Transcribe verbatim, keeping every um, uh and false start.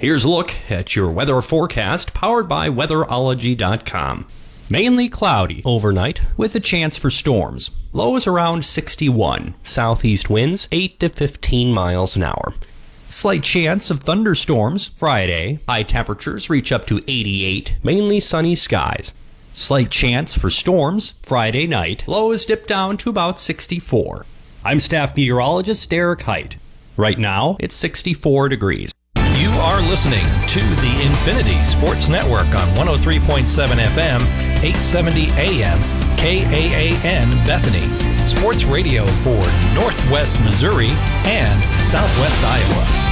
Here's a look at your weather forecast powered by weatherology dot com. Mainly cloudy overnight with a chance for storms. Lows around sixty-one. Southeast winds eight to fifteen miles an hour. Slight chance of thunderstorms Friday. High temperatures reach up to eighty-eight. Mainly sunny skies. Slight chance for storms Friday night. Lows dip down to about sixty-four. I'm staff meteorologist Derek Height. Right now, it's sixty-four degrees. You are listening to the Infinity Sports Network on one oh three point seven F M, eight seventy A M, K A A N Bethany. Sports radio for Northwest Missouri and Southwest Iowa.